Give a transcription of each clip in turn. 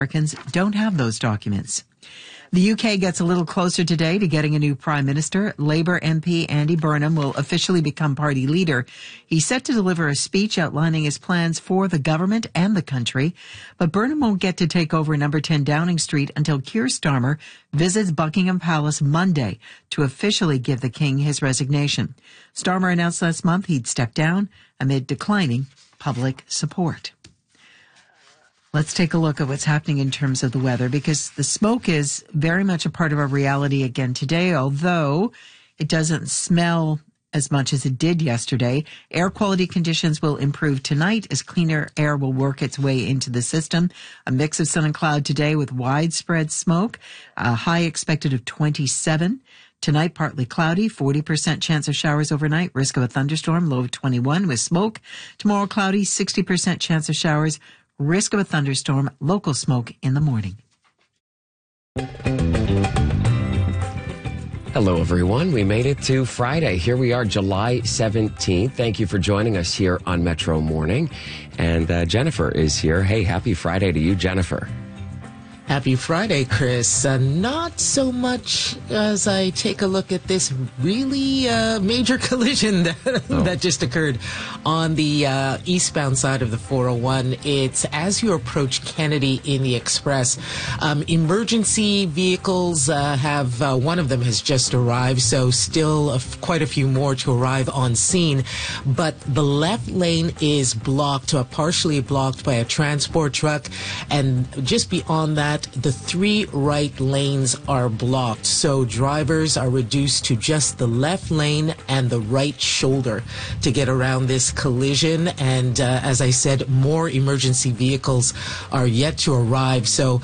Americans don't have those documents. The UK gets a little closer today to getting a new prime minister. Labour MP Andy Burnham will officially become party leader. He's set to deliver a speech outlining his plans for the government and the country. But Burnham won't get to take over number 10 Downing Street until Keir Starmer visits Buckingham Palace Monday to officially give the king his resignation. Starmer announced last month he'd step down amid declining public support. Let's take a look at what's happening in terms of the weather, because the smoke is very much a part of our reality again today, although it doesn't smell as much as it did yesterday. Air quality conditions will improve tonight as cleaner air will work its way into the system. A mix of sun and cloud today with widespread smoke, a high expected of 27. Tonight, partly cloudy, 40% chance of showers overnight, risk of a thunderstorm, low of 21 with smoke. Tomorrow, cloudy, 60% chance of showers, risk of a thunderstorm, local smoke in the morning. Hello, everyone. We made it to Friday. Here we are, July 17th. Thank you for joining us here on Metro Morning. And Jennifer is here. Hey, happy Friday to you, Jennifer. Happy Friday, Chris. Not so much as I take a look at this really major collision that just occurred on the eastbound side of the 401. It's as you approach Kennedy in the Express. Emergency vehicles have, one of them has just arrived, so still quite a few more to arrive on scene. But the left lane is blocked, partially blocked by a transport truck, and just beyond that, the three right lanes are blocked. So drivers are reduced to just the left lane and the right shoulder to get around this collision. And as I said, more emergency vehicles are yet to arrive. So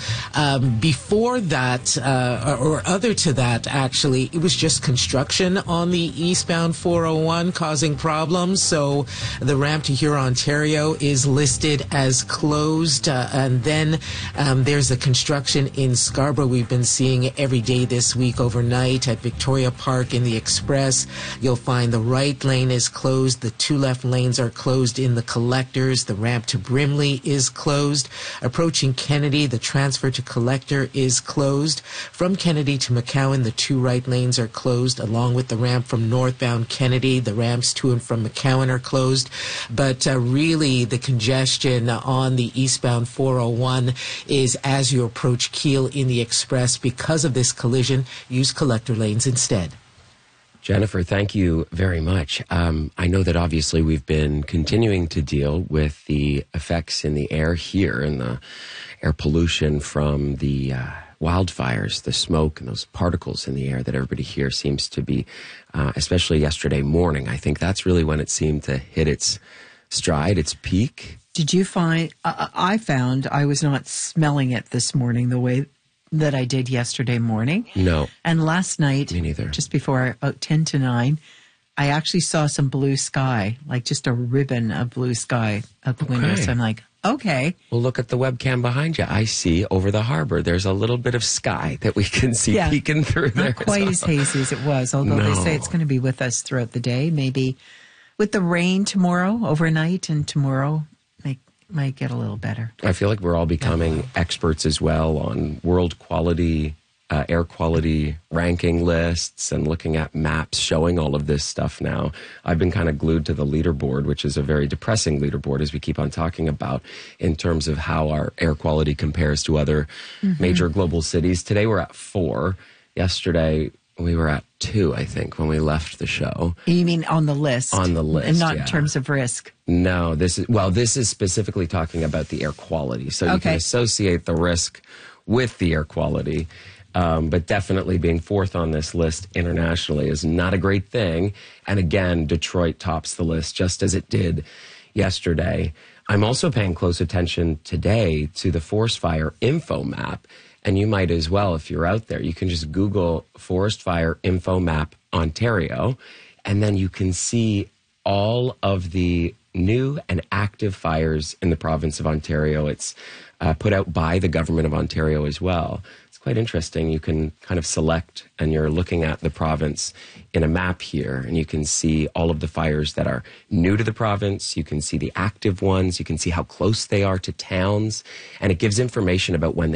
before that, or other to that, actually, it was just construction on the eastbound 401 causing problems. So the ramp to Huron, Ontario is listed as closed. And then there's the construction in Scarborough we've been seeing every day this week overnight at Victoria Park in the Express. You'll find the right lane is closed. The two left lanes are closed in the Collectors. The ramp to Brimley is closed. Approaching Kennedy, the transfer to Collector is closed. From Kennedy to McCowan, the two right lanes are closed, along with the ramp from northbound Kennedy. The ramps to and from McCowan are closed. But really, the congestion on the eastbound 401 is as you approach Keele in the Express. Because of this collision, use Collector lanes instead. Jennifer, thank you very much. I know that obviously we've been continuing to deal with the effects in the air here and the air pollution from the wildfires, the smoke and those particles in the air that everybody here seems to be, especially yesterday morning. I think that's really when it seemed to hit its stride, its peak. Did you find, I found I was not smelling it this morning the way that I did yesterday morning. No. And last night, me neither. Just before about 10 to 9, I actually saw some blue sky, like just a ribbon of blue sky out the window. So I'm like, okay. Well, look at the webcam behind you. I see over the harbor, there's a little bit of sky that we can see peeking through there. Not quite as hazy as it was, although they say it's going to be with us throughout the day. Maybe with the rain tomorrow, overnight, and tomorrow might get a little better. I feel like we're all becoming experts as well on world quality, air quality ranking lists and looking at maps showing all of this stuff now. I've been kind of glued to the leaderboard, which is a very depressing leaderboard, as we keep on talking about, in terms of how our air quality compares to other major global cities. Today we're at 4. Yesterday we were at 2, I think, when we left the show. You mean on the list? On the list, and not in terms of risk? No, this is specifically talking about the air quality. So you can associate the risk with the air quality. But definitely being 4th on this list internationally is not a great thing. And again, Detroit tops the list just as it did yesterday. I'm also paying close attention today to the forest fire info map. And you might as well, if you're out there, you can just Google Forest Fire Info Map Ontario, and then you can see all of the new and active fires in the province of Ontario. It's put out by the government of Ontario as well. It's quite interesting. You can kind of select, and you're looking at the province in a map here, and you can see all of the fires that are new to the province. You can see the active ones. You can see how close they are to towns, and it gives information about when they